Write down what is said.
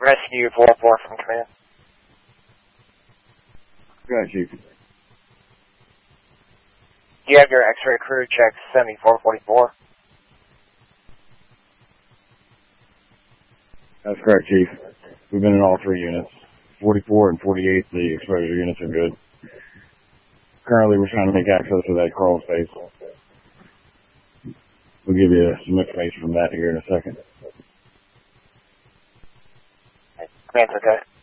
Rescue 404 from command. Go ahead, Chief. You have your X-ray crew check 7444. That's correct, Chief. We've been in all 3 units. 44 and 48, the exposure units are good. Currently, we're trying to make access to that crawl space. We'll give you some information from that here in a second. Command's okay.